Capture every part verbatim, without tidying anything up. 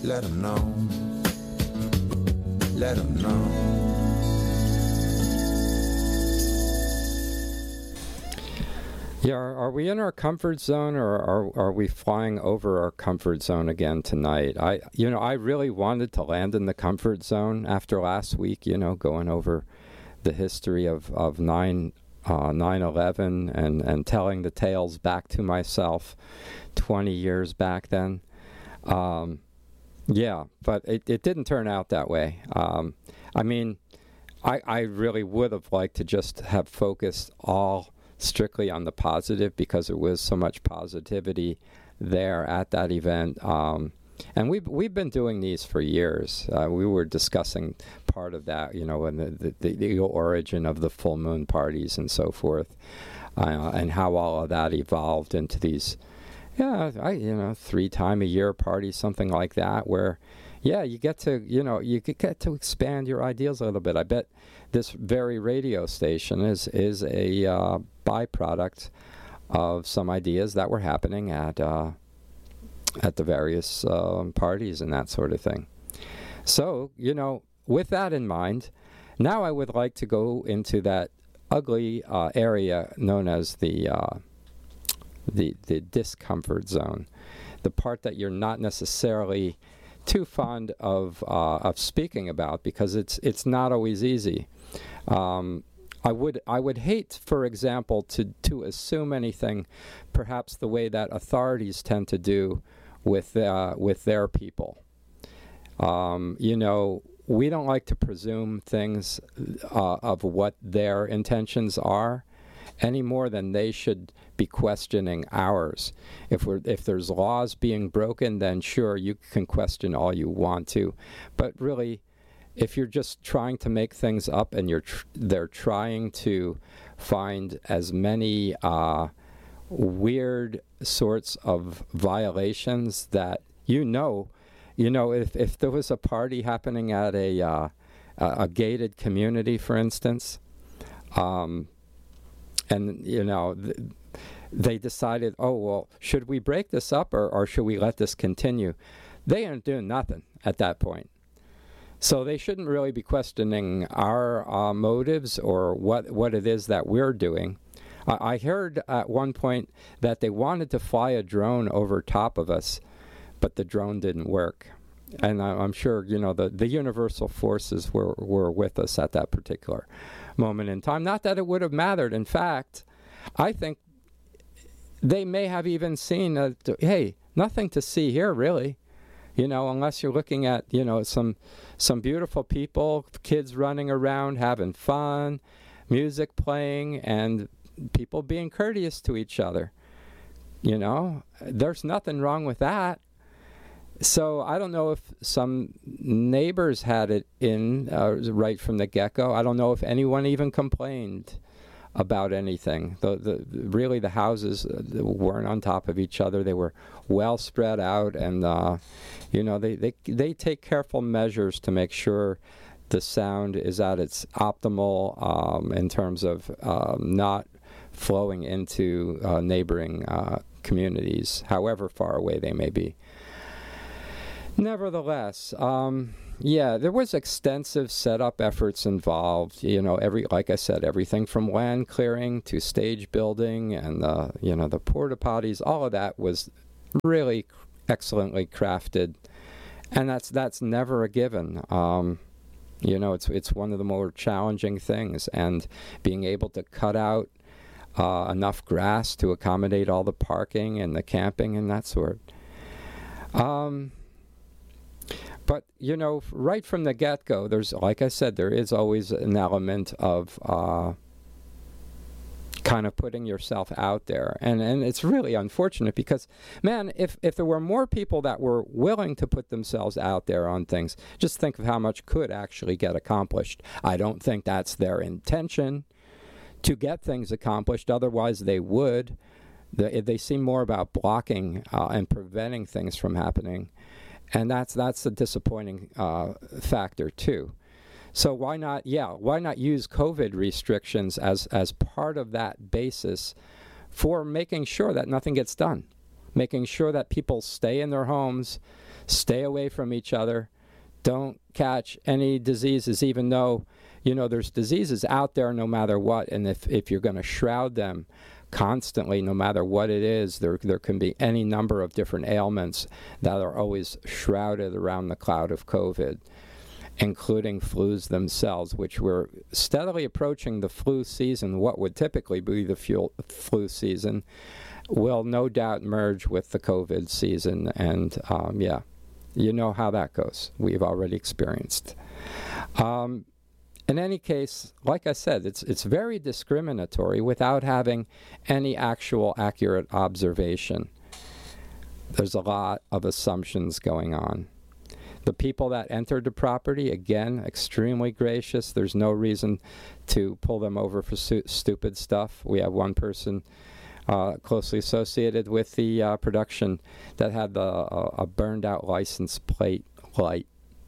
Let them know. Let them know. Yeah, are, are we in our comfort zone, or are are we flying over our comfort zone again tonight? I, you know, I really wanted to land in the comfort zone after last week. You know, going over the history of of nine uh, nine eleven and and telling the tales back to myself, twenty years back then. Um, yeah, but it it didn't turn out that way. Um, I mean, I I really would have liked to just have focused all strictly on the positive, because there was so much positivity there at that event. Um, and we've, we've been doing these for years. Uh, we were discussing part of that, you know, and the, the, the origin of the full moon parties and so forth, uh, and how all of that evolved into these, yeah, I, you know, three time a year parties, something like that, where, yeah, you get to, you know, you get to expand your ideas a little bit. I bet this very radio station is is a uh, byproduct of some ideas that were happening at uh, at the various um, parties and that sort of thing. So, you know, with that in mind, now I would like to go into that ugly uh, area known as the uh, the the discomfort zone, the part that you're not necessarily too fond of uh, of speaking about, because it's it's not always easy. Um, I would I would hate, for example, to to assume anything, perhaps the way that authorities tend to do with uh, with their people. Um, you know, we don't like to presume things uh, of what their intentions are, any more than they should be questioning ours. If we're if there's laws being broken, then sure, you can question all you want to, but really, if you're just trying to make things up and you're tr- they're trying to find as many uh, weird sorts of violations that you know, you know, if if there was a party happening at a uh, a, a gated community, for instance, um, and you know. Th- They decided, oh, well, should we break this up, or, or should we let this continue? They aren't doing nothing at that point. So they shouldn't really be questioning our uh, motives or what, what it is that we're doing. Uh, I heard at one point that they wanted to fly a drone over top of us, but the drone didn't work. And I, I'm sure, you know, the, the universal forces were, were with us at that particular moment in time. Not that it would have mattered. In fact, I think they may have even seen, uh, hey, nothing to see here, really. You know, unless you're looking at, you know, some some beautiful people, kids running around, having fun, music playing, and people being courteous to each other. You know, there's nothing wrong with that. So I don't know if some neighbors had it in uh, right from the get-go. I don't know if anyone even complained about anything. The, the really the houses weren't on top of each other. They were well spread out, and uh, you know they, they they take careful measures to make sure the sound is at its optimal um, in terms of um, not flowing into uh, neighboring uh, communities, however far away they may be. Nevertheless, um, yeah, there was extensive setup efforts involved. You know, every like I said, everything from land clearing to stage building, and uh, you know the porta potties. All of that was really excellently crafted, and that's that's never a given. Um, you know, it's it's one of the more challenging things, and being able to cut out uh, enough grass to accommodate all the parking and the camping and that sort. Um, But, you know, right from the get-go, there's, like I said, there is always an element of uh, kind of putting yourself out there. And and it's really unfortunate because, man, if, if there were more people that were willing to put themselves out there on things, just think of how much could actually get accomplished. I don't think that's their intention to get things accomplished. Otherwise, they would. They, they seem more about blocking uh, and preventing things from happening. And that's that's a disappointing uh, factor too. So why not? Yeah, why not use COVID restrictions as as part of that basis for making sure that nothing gets done, making sure that people stay in their homes, Stay away from each other. Don't catch any diseases, even though, you know, there's diseases out there no matter what. And if, if you're going to shroud them constantly, no matter what it is, there there can be any number of different ailments that are always shrouded around the cloud of COVID, including flus themselves, which we're steadily approaching the flu season. What would typically be the flu, flu season will no doubt merge with the COVID season. And um, yeah, you know how that goes. We've already experienced. Um, In any case, like I said, it's it's very discriminatory without having any actual accurate observation. There's a lot of assumptions going on. The people that entered the property, again, extremely gracious. There's no reason to pull them over for su- stupid stuff. We have one person uh, closely associated with the uh, production that had the, uh, a burned out license plate light.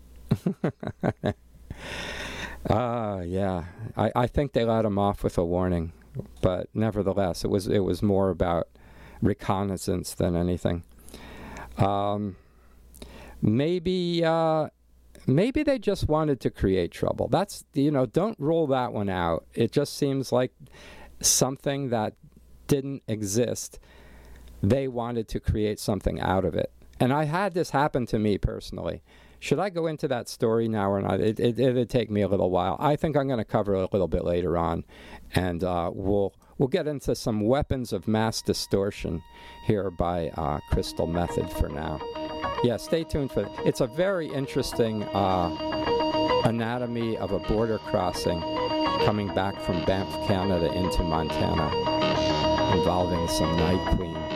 Ah, uh, yeah. I, I think they let him off with a warning, but nevertheless, it was it was more about reconnaissance than anything. Um, maybe uh, maybe they just wanted to create trouble. That's, you know, don't rule that one out. It just seems like something that didn't exist. They wanted to create something out of it, and I had this happen to me personally. Should I go into that story now or not? It, it, it'd take me a little while. I think I'm going to cover it a little bit later on, and uh, we'll we'll get into some weapons of mass distortion here by uh, Crystal Method for now. Yeah, stay tuned for it. It's a very interesting uh, anatomy of a border crossing coming back from Banff, Canada into Montana, involving some Night Queen.